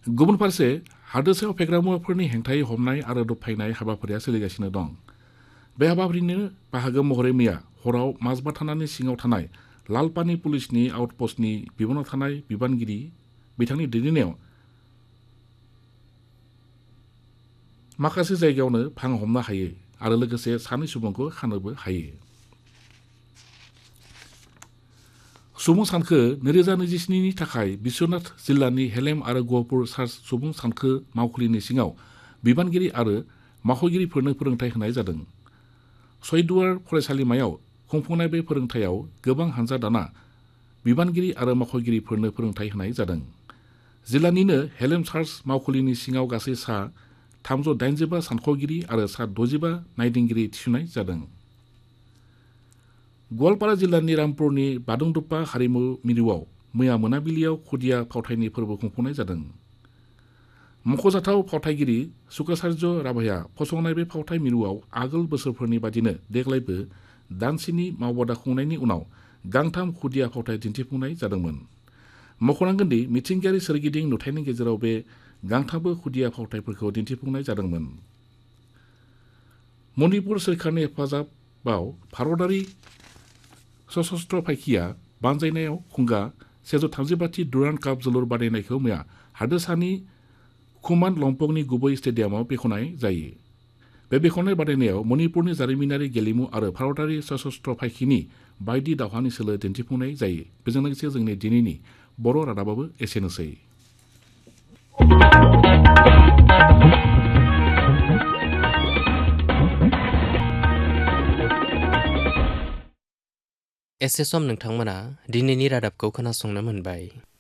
गुबुन फारसे हादोरसायाव फेग्रा मुवाफोरनि हेंथायै हमनाय आरो दबथायनाय हाबाफारिया सोलिगासिनो दं। बे हाबाफारिनि बाहागो महरै मैया हराव माजबा थानानि सिङाव थानाय लालपानि पुलिसनि आउटपस्टनि बिबानाव थानाय बिबानगिरि बिथांनि दैदेननायाव माखासे जायगायावनो भां हमनो हायो आरो लोगोसे सानै सुबुंखौ खानोबो हायो। सुबुं सानखो 2027 नि थाखाय बिश्वनाथ जिल्लानि हेलेम आरो गहपुर सार्च सुबुं सानखो मावखुलिनि सिङाव बिबानगिरि आरो मावख'गिरिफोरनो फोरोंथाय होनाय जादों। सयदुवार फरायसालिमायाव खुंफुंनाय बे फोरोंथायाव गोबां हानजा दाना बिबानगिरि आरो मावख'गिरिफोरनो फोरोंथाय होनाय जादों। जिल्लानिनो हेलेम सार्च मावखुलिनि सिङाव गासै सा 385 सानख'गिरि आरो सा 65 नायदिंगिरि थिसननाय जादों। गवालपारा जिल्लानि रामपुरनि बादुंदुप्पा हारिमु मिरुआव मैया मोनाबिलियाव खुदिया फावथायनि फोरबो खुंफुंनाय जादों। मख'जाथाव फावथायगिरि शुक्राचार्य राभाया फसंनाय बे फावथाय मिरुआव आगोल बोसोरफोरनि बादिनो देग्लायबो दानसेनि मावबादा खुंनायनि उनाव गांथाम खुदिया फावथाय दिन्थिफुंनाय जादोंमोन। मख'नांगोन दि मिथिंगायारि सोरगिदिं नुथायनि गेजेराव बे गांथामबो खुदिया फावथायफोरखौ दिन्थिफुंनाय जादोंमोन। मणिपुर सोरखारनि हेफाजाबाव भारतारि सशस्त्र फायखिया बानजायनायाव खुंगा 135थि डुरान्ड काप जोलुर बादायनायखौ मैया हादोरसानि खुमान लंपंनि गुबै स्टेडियामाव बेखेवनाय जायो। बे बेखेवनाय बादायनायाव मणिपुरनि जारिमिनारि गेलेमु आरो भारतारि सशस्त्र फायखिनि बायदि दावहानि सोलो दिन्थिफुंनाय जायो। बेजों लोगोसे जोंनि दिनैनि बर' रादाबाबो एसेनोसै। एसे सम नोंथांमोना दिनैनि रादाबखौ खोनासंनो मोनबाय।